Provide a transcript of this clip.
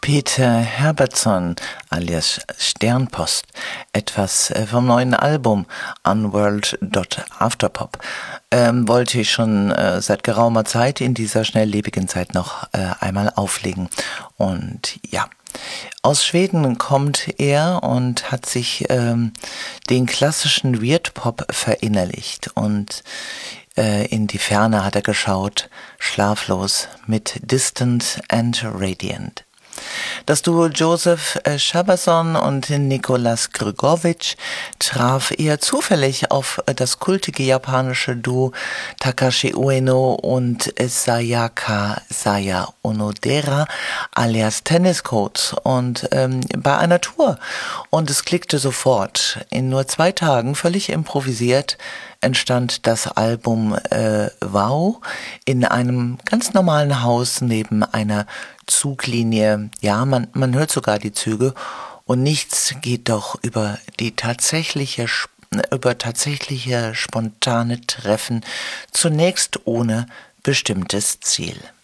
Peter Herbertson alias Sternpost etwas vom neuen Album Unworld.Afterpop wollte ich schon seit geraumer Zeit in dieser schnelllebigen Zeit noch einmal auflegen. Und ja, aus Schweden kommt er und hat sich den klassischen Weird-Pop verinnerlicht und in die Ferne hat er geschaut, schlaflos mit Distant and Radiant. Das Duo Joseph Schabason und Nicolas Grgovic traf eher zufällig auf das kultige japanische Duo Takashi Ueno und Sayaka Saya Onodera alias Tennis Coats und bei einer Tour. Und es klickte sofort. In nur 2 Tagen, völlig improvisiert, entstand das Album Wow in einem ganz normalen Haus neben einer Zuglinie. Ja, man hört sogar die Züge und nichts geht doch über tatsächliche spontane Treffen, zunächst ohne bestimmtes Ziel.